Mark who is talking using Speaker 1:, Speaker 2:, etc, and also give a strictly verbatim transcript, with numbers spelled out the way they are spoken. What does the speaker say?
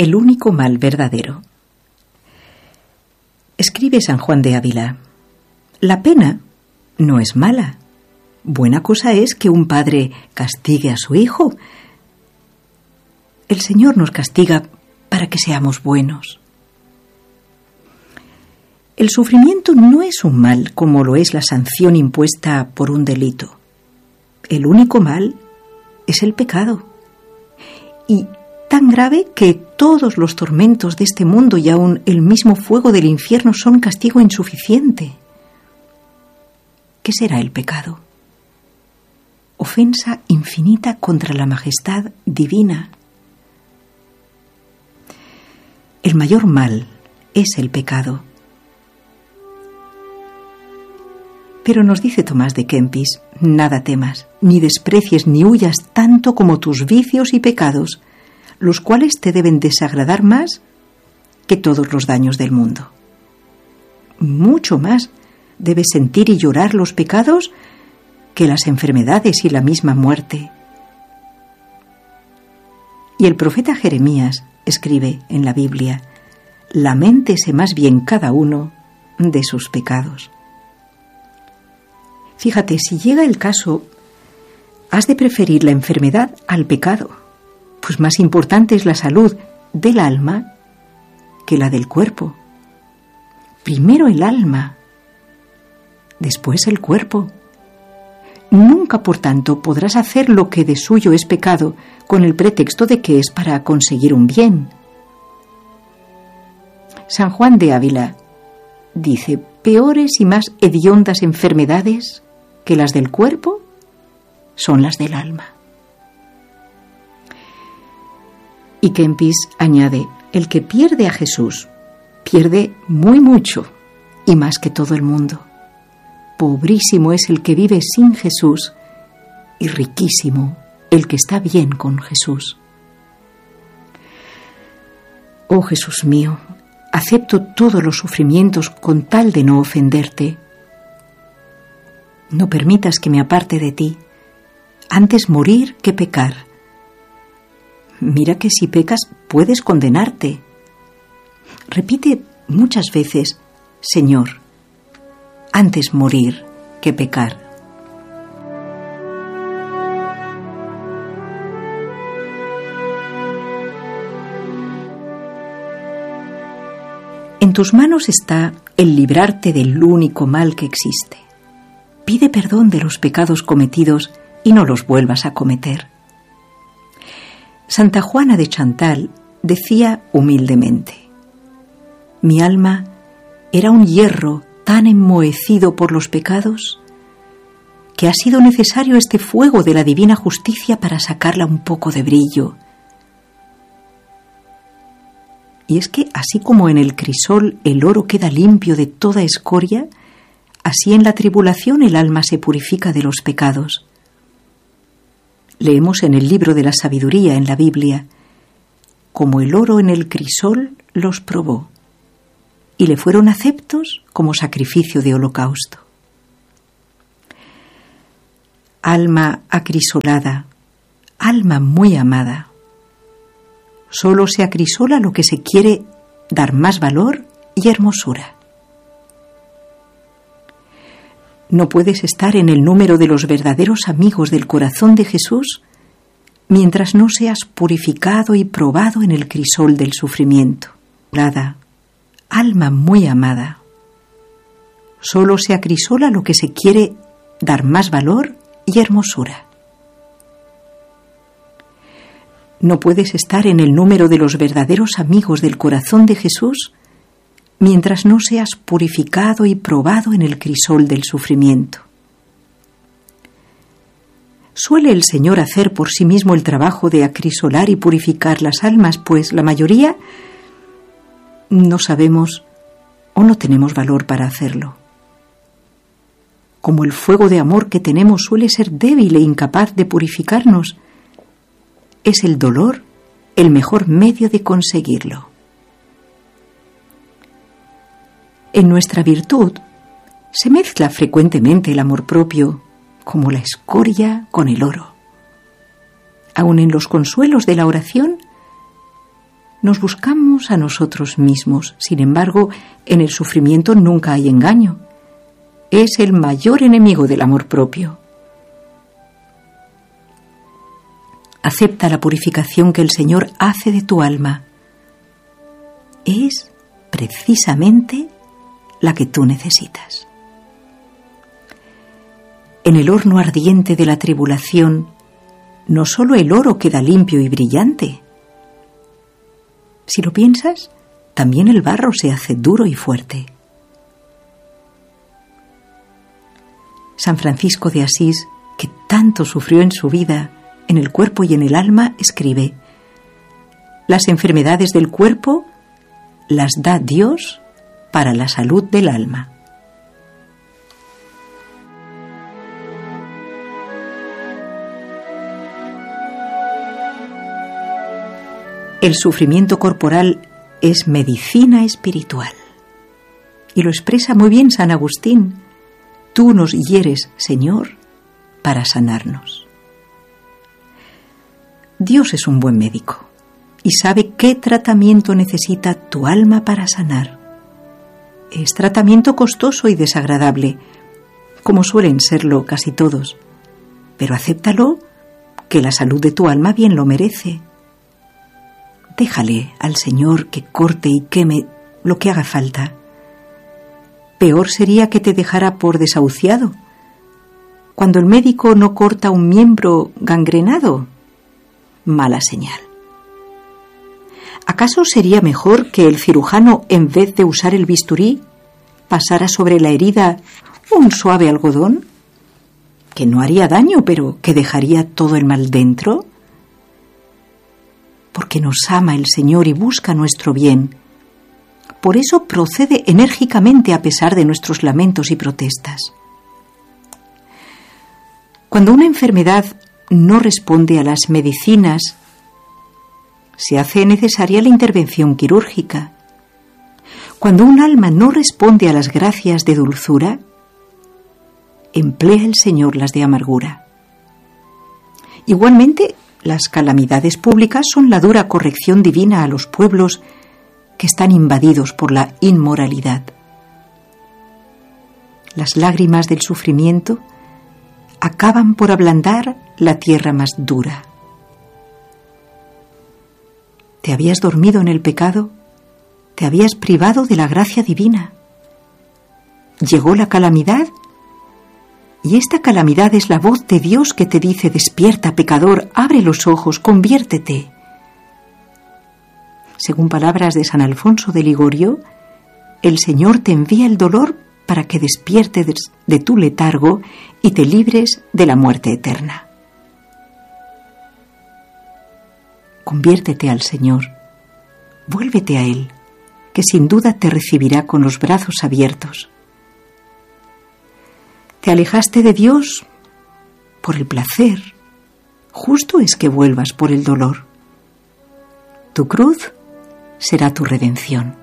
Speaker 1: El único mal verdadero. Escribe San Juan de Ávila: la pena no es mala. Buena cosa es que un padre castigue a su hijo. El Señor nos castiga para que seamos buenos. El sufrimiento no es un mal como lo es la sanción impuesta por un delito. El único mal es el pecado. Y tan grave que todos los tormentos de este mundo y aún el mismo fuego del infierno son castigo insuficiente. ¿Qué será el pecado? Ofensa infinita contra la majestad divina. El mayor mal es el pecado. Pero nos dice Tomás de Kempis: nada temas, ni desprecies ni huyas tanto como tus vicios y pecados, los cuales te deben desagradar más que todos los daños del mundo. Mucho más debes sentir y llorar los pecados que las enfermedades y la misma muerte. Y el profeta Jeremías escribe en la Biblia: lamentése más bien cada uno de sus pecados. Fíjate, si llega el caso, has de preferir la enfermedad al pecado, pues más importante es la salud del alma que la del cuerpo. Primero el alma, después el cuerpo. Nunca, por tanto, podrás hacer lo que de suyo es pecado con el pretexto de que es para conseguir un bien. San Juan de Ávila dice: peores y más hediondas enfermedades que las del cuerpo son las del alma. Y Kempis añade: el que pierde a Jesús pierde muy mucho y más que todo el mundo. Pobrísimo es el que vive sin Jesús y riquísimo el que está bien con Jesús. Oh Jesús mío, acepto todos los sufrimientos con tal de no ofenderte. No permitas que me aparte de ti, antes morir que pecar. Mira que si pecas puedes condenarte. Repite muchas veces: Señor, antes morir que pecar. En tus manos está el librarte del único mal que existe. Pide perdón de los pecados cometidos y no los vuelvas a cometer. Santa Juana de Chantal decía humildemente: mi alma era un hierro tan enmohecido por los pecados que ha sido necesario este fuego de la divina justicia para sacarla un poco de brillo. Y es que así como en el crisol el oro queda limpio de toda escoria, así en la tribulación el alma se purifica de los pecados. Leemos en el libro de la sabiduría en la Biblia: como el oro en el crisol los probó, y le fueron aceptos como sacrificio de holocausto. Alma acrisolada, alma muy amada, solo se acrisola lo que se quiere dar más valor y hermosura. No puedes estar en el número de los verdaderos amigos del corazón de Jesús mientras no seas purificado y probado en el crisol del sufrimiento. Alma muy amada, solo se acrisola lo que se quiere dar más valor y hermosura. No puedes estar en el número de los verdaderos amigos del corazón de Jesús mientras no seas purificado y probado en el crisol del sufrimiento. ¿Suele el Señor hacer por sí mismo el trabajo de acrisolar y purificar las almas? Pues la mayoría no sabemos o no tenemos valor para hacerlo. Como el fuego de amor que tenemos suele ser débil e incapaz de purificarnos, es el dolor el mejor medio de conseguirlo. En nuestra virtud se mezcla frecuentemente el amor propio, como la escoria con el oro. Aun en los consuelos de la oración, nos buscamos a nosotros mismos. Sin embargo, en el sufrimiento nunca hay engaño. Es el mayor enemigo del amor propio. Acepta la purificación que el Señor hace de tu alma. Es precisamente la que tú necesitas. En el horno ardiente de la tribulación, no solo el oro queda limpio y brillante. Si lo piensas, también el barro se hace duro y fuerte. San Francisco de Asís, que tanto sufrió en su vida, en el cuerpo y en el alma, escribe: las enfermedades del cuerpo las da Dios para la salud del alma. El sufrimiento corporal es medicina espiritual. Y lo expresa muy bien San Agustín: tú nos hieres, Señor, para sanarnos. Dios es un buen médico y sabe qué tratamiento necesita tu alma para sanar. Es tratamiento costoso y desagradable, como suelen serlo casi todos, pero acéptalo, que la salud de tu alma bien lo merece. Déjale al Señor que corte y queme lo que haga falta. Peor sería que te dejara por desahuciado. Cuando el médico no corta un miembro gangrenado, mala señal. ¿Acaso sería mejor que el cirujano, en vez de usar el bisturí, pasara sobre la herida un suave algodón? Que no haría daño, pero que dejaría todo el mal dentro. Porque nos ama el Señor y busca nuestro bien. Por eso procede enérgicamente a pesar de nuestros lamentos y protestas. Cuando una enfermedad no responde a las medicinas, se hace necesaria la intervención quirúrgica. Cuando un alma no responde a las gracias de dulzura, emplea el Señor las de amargura. Igualmente, las calamidades públicas son la dura corrección divina a los pueblos que están invadidos por la inmoralidad. Las lágrimas del sufrimiento acaban por ablandar la tierra más dura. ¿Te habías dormido en el pecado? ¿Te habías privado de la gracia divina? Llegó la calamidad, y esta calamidad es la voz de Dios que te dice: despierta, pecador, abre los ojos, conviértete. Según palabras de San Alfonso de Ligorio, el Señor te envía el dolor para que despiertes de tu letargo y te libres de la muerte eterna. Conviértete al Señor, vuélvete a Él, que sin duda te recibirá con los brazos abiertos. Te alejaste de Dios por el placer, justo es que vuelvas por el dolor. Tu cruz será tu redención.